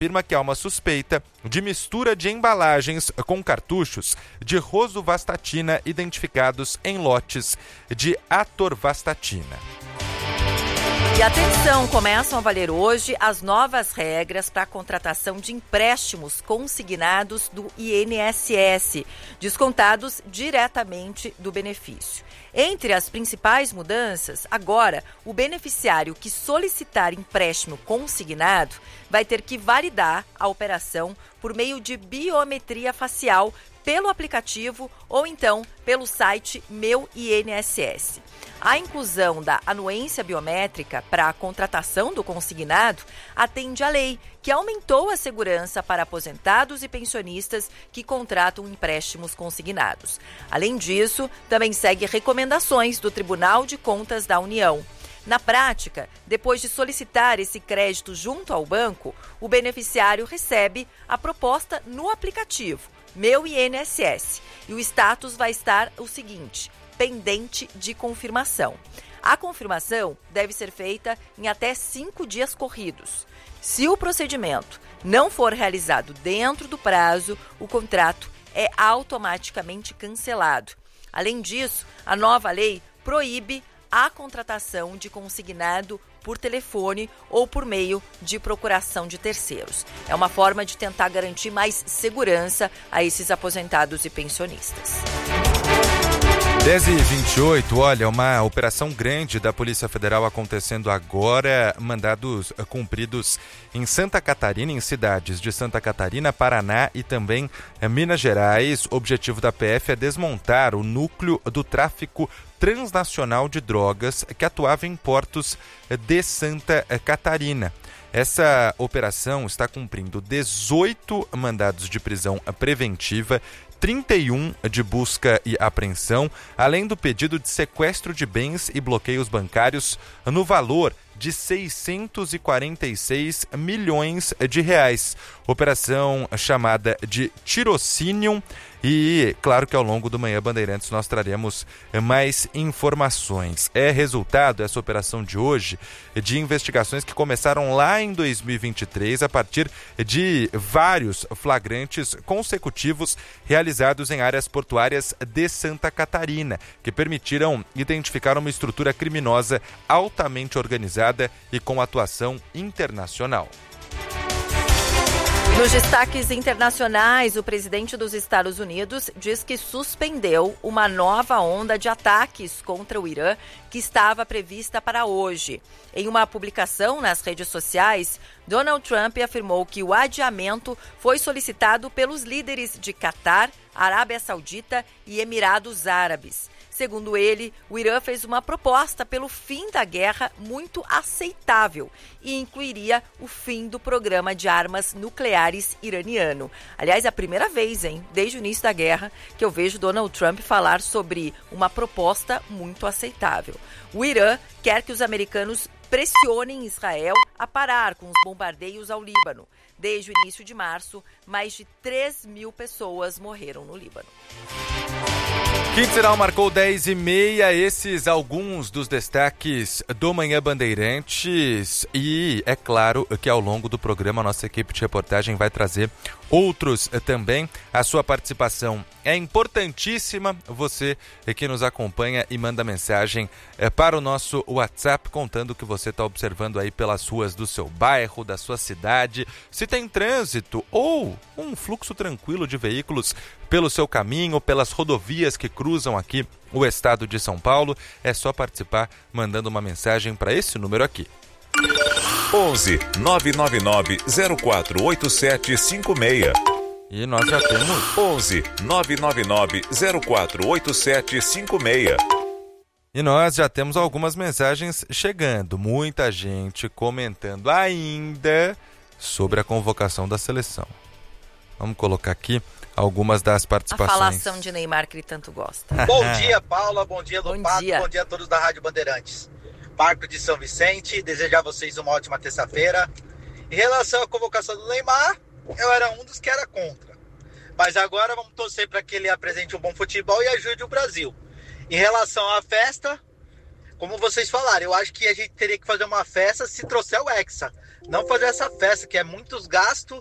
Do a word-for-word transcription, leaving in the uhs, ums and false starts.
afirma que há uma suspeita de mistura de embalagens com cartuchos de rosuvastatina identificados em lotes de atorvastatina. E atenção, começam a valer hoje as novas regras para a contratação de empréstimos consignados do I N S S, descontados diretamente do benefício. Entre as principais mudanças, agora, o beneficiário que solicitar empréstimo consignado vai ter que validar a operação por meio de biometria facial pelo aplicativo ou então pelo site Meu I N S S. A inclusão da anuência biométrica para a contratação do consignado atende à lei, que aumentou a segurança para aposentados e pensionistas que contratam empréstimos consignados. Além disso, também segue recomendações do Tribunal de Contas da União. Na prática, depois de solicitar esse crédito junto ao banco, o beneficiário recebe a proposta no aplicativo Meu I N S S e o status vai estar o seguinte: pendente de confirmação. A confirmação deve ser feita em até cinco dias corridos. Se o procedimento não for realizado dentro do prazo, o contrato é automaticamente cancelado. Além disso, a nova lei proíbe a contratação de consignado por telefone ou por meio de procuração de terceiros. É uma forma de tentar garantir mais segurança a esses aposentados e pensionistas. dez e vinte e oito, olha, uma operação grande da Polícia Federal acontecendo agora, mandados cumpridos em Santa Catarina, em cidades de Santa Catarina, Paraná e também Minas Gerais. O objetivo da P F é desmontar o núcleo do tráfico transnacional de drogas que atuava em portos de Santa Catarina. Essa operação está cumprindo dezoito mandados de prisão preventiva, trinta e um de busca e apreensão, além do pedido de sequestro de bens e bloqueios bancários no valor de seiscentos e quarenta e seis milhões de reais. Operação chamada de Tirocínio. E claro que ao longo do Manhã Bandeirantes nós traremos mais informações. É resultado, essa operação de hoje, de investigações que começaram lá em dois mil e vinte e três a partir de vários flagrantes consecutivos realizados em áreas portuárias de Santa Catarina, que permitiram identificar uma estrutura criminosa altamente organizada e com atuação internacional. Nos destaques internacionais, o presidente dos Estados Unidos diz que suspendeu uma nova onda de ataques contra o Irã que estava prevista para hoje. Em uma publicação nas redes sociais, Donald Trump afirmou que o adiamento foi solicitado pelos líderes de Catar, Arábia Saudita e Emirados Árabes. Segundo ele, o Irã fez uma proposta pelo fim da guerra muito aceitável e incluiria o fim do programa de armas nucleares iraniano. Aliás, é a primeira vez, hein, desde o início da guerra, que eu vejo Donald Trump falar sobre uma proposta muito aceitável. O Irã quer que os americanos pressionem Israel a parar com os bombardeios ao Líbano. Desde o início de março, mais de três mil pessoas morreram no Líbano. Quinto marcou dez e meia, esses alguns dos destaques do Manhã Bandeirantes. E é claro que ao longo do programa a nossa equipe de reportagem vai trazer outros também. A sua participação é importantíssima. Você que nos acompanha e manda mensagem para o nosso WhatsApp contando o que você está observando aí pelas ruas do seu bairro, da sua cidade. Se tem trânsito ou um fluxo tranquilo de veículos pelo seu caminho, pelas rodovias que cruzam aqui o estado de São Paulo, é só participar mandando uma mensagem para esse número aqui. onze nove nove nove zero quatro oito sete cinco seis. E nós já temos onze nove nove nove zero quatro oito sete cinco seis. E nós já temos algumas mensagens chegando, muita gente comentando ainda sobre a convocação da seleção. Vamos colocar aqui algumas das participações. A falação de Neymar que ele tanto gosta. Bom dia, Paula. Bom dia, Bom Lopato. dia. Bom dia a todos da Rádio Bandeirantes. Marco de São Vicente. Desejar a vocês uma ótima terça-feira. Em relação à convocação do Neymar, eu era um dos que era contra. Mas agora vamos torcer para que ele apresente um bom futebol e ajude o Brasil. Em relação à festa, como vocês falaram, eu acho que a gente teria que fazer uma festa se trouxer o Hexa. não fazer essa festa, que é muitos gastos